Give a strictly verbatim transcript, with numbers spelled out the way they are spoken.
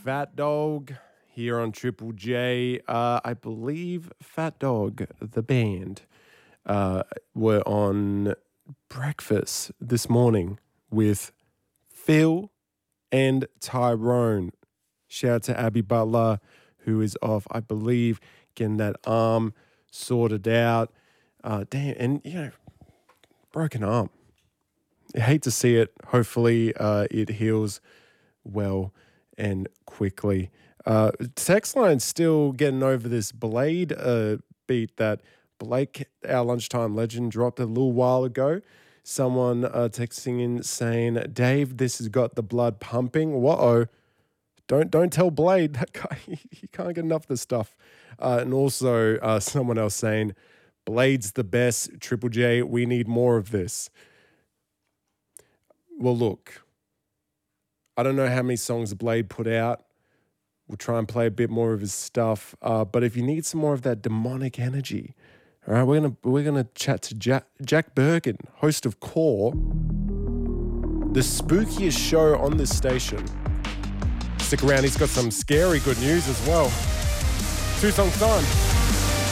Fat Dog here on Triple J. Uh, I believe Fat Dog, the band, uh, were on breakfast this morning with Phil and Tyrone. Shout out to Abby Butler, who is off, I believe, getting that arm sorted out. Uh, damn, and, you know, broken arm. I hate to see it. Hopefully uh, it heals well and quickly. Uh, text line still getting over this Blade uh, beat that Blake, our lunchtime legend, dropped a little while ago. Someone uh, texting in saying, Dave, this has got the blood pumping. Whoa. Don't don't tell Blade. That guy, he can't get enough of this stuff. Uh, and also uh, someone else saying, Blade's the best. Triple J, we need more of this. Well, look, I don't know how many songs Blade put out. We'll try and play a bit more of his stuff. Uh, but if you need some more of that demonic energy, all right, we're gonna we're gonna chat to Jack, Jack Bergen, host of Core, the spookiest show on this station. Stick around, he's got some scary good news as well. Two songs time.